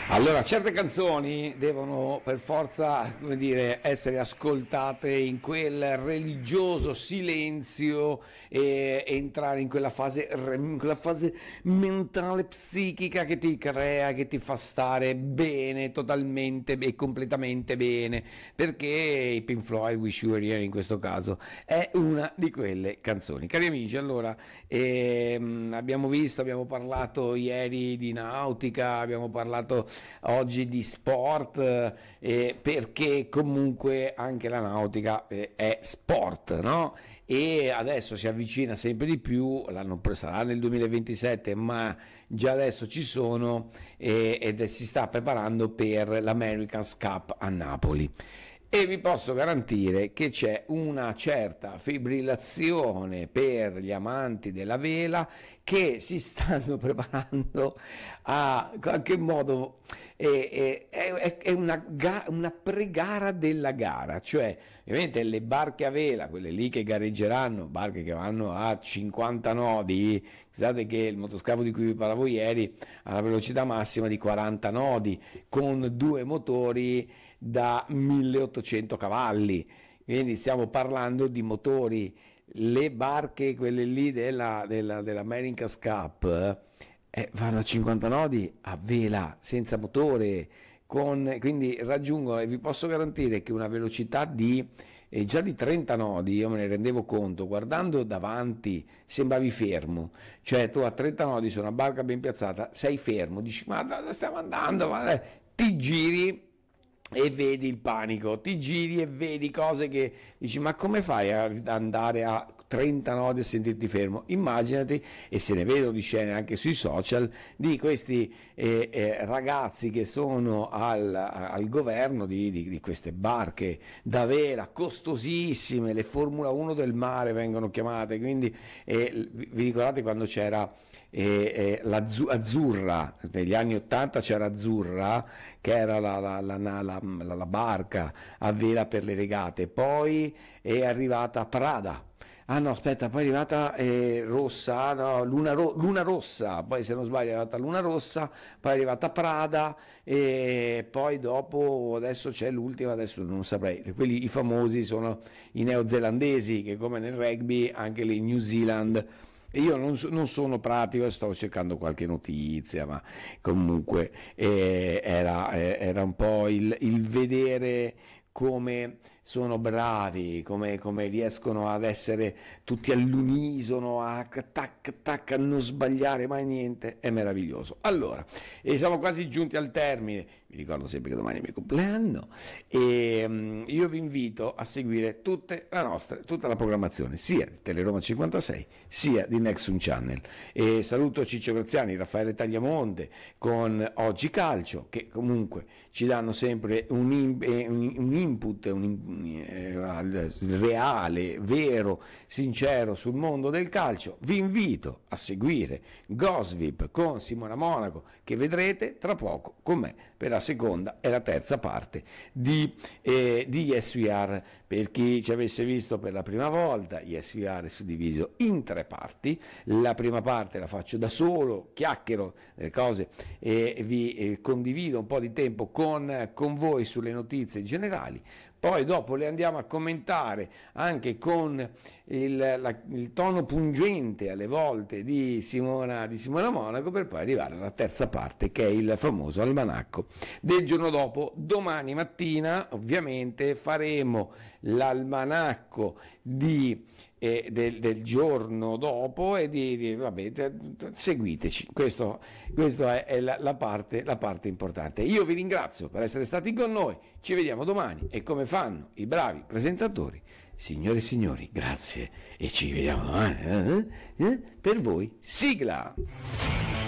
Allora, certe canzoni devono per forza, come dire, essere ascoltate in quel religioso silenzio e entrare in quella fase mentale, psichica che ti crea, che ti fa stare bene, totalmente e completamente bene, perché i Pink Floyd, Wish You Were Here in questo caso, è una di quelle canzoni. Cari amici, allora, abbiamo parlato ieri di nautica, abbiamo parlato oggi di sport, perché comunque anche la nautica è sport, no? E adesso si avvicina sempre di più, sarà nel 2027, ma già adesso ci sono, ed si sta preparando per l'America's Cup a Napoli. E vi posso garantire che c'è una certa fibrillazione per gli amanti della vela che si stanno preparando a qualche modo. È una pre-gara della gara, cioè ovviamente le barche a vela, quelle lì che gareggeranno, barche che vanno a 50 nodi, sapete che il motoscafo di cui vi parlavo ieri ha una velocità massima di 40 nodi con due motori da 1800 cavalli, quindi stiamo parlando di motori. Le barche, quelle lì dell'America's Cup, vanno a 50 nodi a vela, senza motore, quindi raggiungono, e vi posso garantire che una velocità già di 30 nodi, io me ne rendevo conto, guardando davanti sembravi fermo, cioè tu a 30 nodi su una barca ben piazzata sei fermo, dici ma dove stiamo andando, ti giri e vedi il panico, ti giri e vedi cose che dici ma come fai ad andare a 30 nodi e sentirti fermo? Immaginati, e se ne vedono di scene anche sui social, di questi ragazzi che sono al governo di queste barche da vela costosissime, le Formula 1 del mare vengono chiamate, quindi vi ricordate quando c'era Azzurra, negli anni 80 c'era Azzurra, che era la barca a vela per le regate, poi è arrivata Prada. Ah no, aspetta, poi è arrivata Rossa, no, Luna Rossa, poi se non sbaglio è arrivata Luna Rossa, poi è arrivata Prada, e poi dopo adesso c'è l'ultima, adesso non saprei, quelli i famosi sono i neozelandesi, che come nel rugby anche lì in New Zealand. Io non sono pratico, sto cercando qualche notizia, ma comunque era un po' il vedere come sono bravi, come riescono ad essere tutti all'unisono, a non sbagliare mai niente, è meraviglioso. Allora, siamo quasi giunti al termine, vi ricordo sempre che domani è il mio compleanno, e io vi invito a seguire tutta la programmazione, sia di Teleroma 56, sia di Nexum Channel. E saluto Ciccio Graziani, Raffaele Tagliamonte con Oggi Calcio, che comunque ci danno sempre un input, reale, vero, sincero sul mondo del calcio. Vi invito a seguire Gossip con Simona Monaco, che vedrete tra poco con me per la seconda e la terza parte di Yes We Are. Per chi ci avesse visto per la prima volta, Yes We Are è suddiviso in 3 parti. La prima parte la faccio da solo, chiacchiero delle cose e vi condivido un po' di tempo con voi sulle notizie generali. Poi dopo le andiamo a commentare anche con il tono pungente alle volte di Simona Monaco, per poi arrivare alla terza parte, che è il famoso almanacco del giorno dopo. Domani mattina ovviamente faremo l'almanacco del giorno dopo e vabbè, seguiteci, questo è la parte importante. Io vi ringrazio per essere stati con noi, ci vediamo domani e come fanno i bravi presentatori, signore e signori, grazie e ci vediamo domani, per voi sigla.